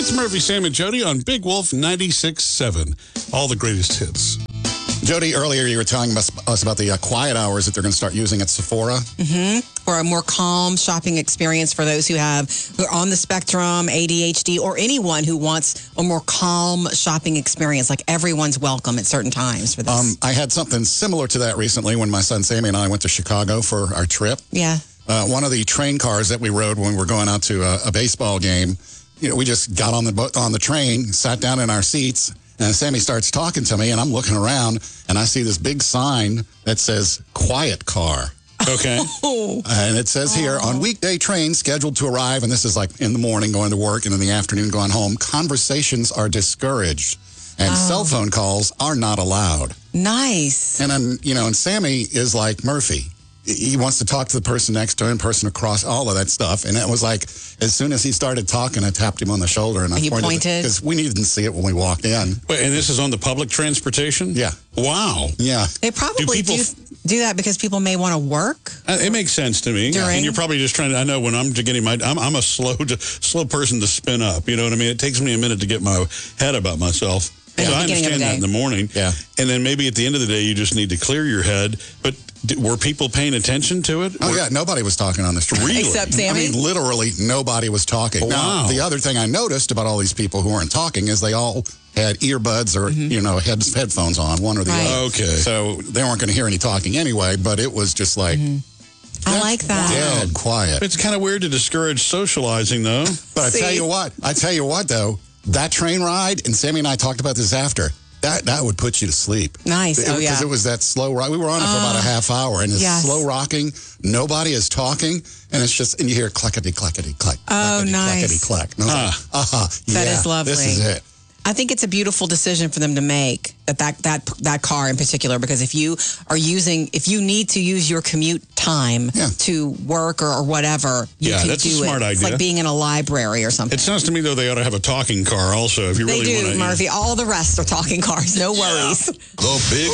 It's Murphy, Sam, and Jody on Big Wolf 96.7. All the greatest hits. Jody, earlier you were telling us about the quiet hours that they're going to start using at Sephora. For a more calm shopping experience for those who are on the spectrum, ADHD, or anyone who wants a more calm shopping experience. Like everyone's welcome at certain times for this. I had something similar to that recently when my son Sammy and I went to Chicago for our trip. Yeah. One of the train cars that we rode when we were going out to a baseball game, we just got on the train, sat down in our seats, and Sammy starts talking to me, and I'm looking around, and I see this big sign that says "Quiet Car." Okay. And it says here, on weekday trains scheduled to arrive, and this is like in the morning going to work and in the afternoon going home, conversations are discouraged, and cell phone calls are not allowed. Nice. And then, and Sammy is like Murphy. He wants to talk to the person next to him, person across, all of that stuff. And it was like, as soon as he started talking, I tapped him on the shoulder and I pointed. Because we didn't see it when we walked in. Wait, and this is on the public transportation? Yeah. Wow. Yeah. They probably do that because people may want to work. It makes sense to me. And you're probably just trying to, I know when I'm getting I'm a slow person to spin up. You know what I mean? It takes me a minute to get my head about myself. So I understand that in the morning. Yeah. And then maybe at the end of the day, you just need to clear your head. But were people paying attention to it? Oh, yeah. Nobody was talking on the street. Really? Except Sammy? I mean, literally nobody was talking. Oh, wow. Now, the other thing I noticed about all these people who weren't talking is they all had earbuds or, headphones on, one or the other. Okay. So they weren't going to hear any talking anyway, but it was just like... I like that. Dead quiet. It's kind of weird to discourage socializing, though. But I tell you what, though, that train ride, and Sammy and I talked about this after, that would put you to sleep. Nice. Because it was that slow ride. We were on it for about a half hour, and it's slow rocking. Nobody is talking, and it's just, and you hear clackety, clackety, clack. Oh, Clackety, nice. clack. And I was like, That is lovely. This is it. I think it's a beautiful decision for them to make, that car in particular, because if you need to use your commute time to work or whatever, you can that's do a smart idea. It's like being in a library or something. It sounds to me, though, they ought to have a talking car also. If you They really want do, to. Murphy. All the rest are talking cars. No worries. The Big